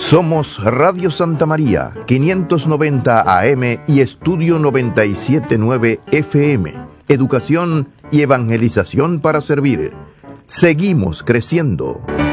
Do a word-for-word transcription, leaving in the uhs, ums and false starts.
Somos Radio Santa María, quinientos noventa A M y Estudio noventa y siete punto nueve F M. Educación y evangelización para servir. Seguimos creciendo.